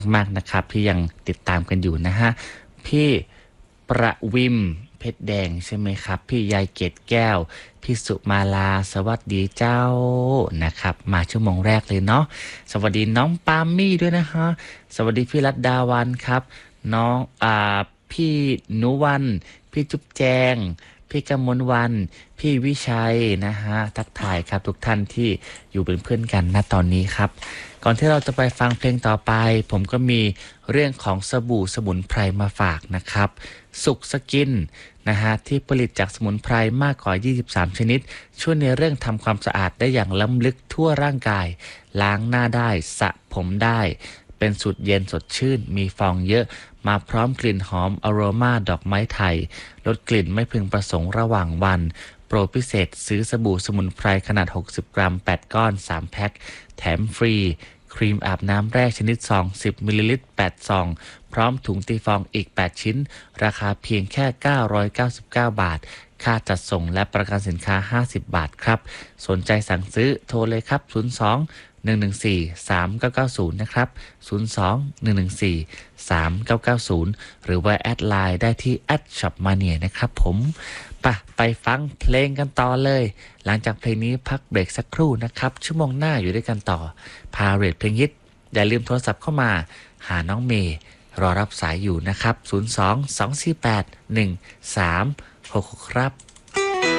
มากนะครับที่ยังติดตามกันอยู่นะฮะพี่ประวิมเพชรแดงใช่ไหมครับพี่ยายเกตแก้วพี่สุมาลาสวัสดีเจ้านะครับมาชั่วโมงแรกเลยเนาะสวัสดีน้องปามี่ด้วยนะฮะสวัสดีพี่รัตดาวันครับน้องพี่นุวันพี่จุ๊บแจงพี่กมลวันพี่วิชัยนะฮะทักทายครับทุกท่านที่อยู่เป็นเพื่อนกันณตอนนี้ครับ ก่อนที่เราจะไปฟังเพลงต่อไปผมก็มีเรื่องของสบู่สมุนไพรมาฝากนะครับสุกสกินนะฮะที่ผลิตจากสมุนไพรมากกว่า23ชนิดช่วยในเรื่องทำความสะอาดได้อย่างล้ำลึกทั่วร่างกายล้างหน้าได้สระผมได้เป็นสูตรเย็นสดชื่นมีฟองเยอะมาพร้อมกลิ่นหอมอโรมาดอกไม้ไทยลดกลิ่นไม่พึงประสงค์ระหว่างวันโปรพิเศษซื้อสบู่สมุนไพรขนาด60กรัม8ก้อน3แพ็คแถมฟรีครีมอาบน้ำแร่ชนิดซอง10มิลลิลิตร8ซองพร้อมถุงตีฟองอีก8ชิ้นราคาเพียงแค่999บาทค่าจัดส่งและประกันสินค้า50บาทครับสนใจสั่งซื้อโทรเลยครับ02-114-3990นะครับ02-114-3990หรือว่าแอดไลน์ได้ที่@shopmania นะครับผมไปฟังเพลงกันต่อเลยหลังจากเพลงนี้พักเบรกสักครู่นะครับชั่วโมงหน้าอยู่ด้วยกันต่อพาเรทเพลงฮิตอย่าลืมโทรศัพท์เข้ามาหาน้องเมย์รอรับสายอยู่นะครับ02-248-1366ครับ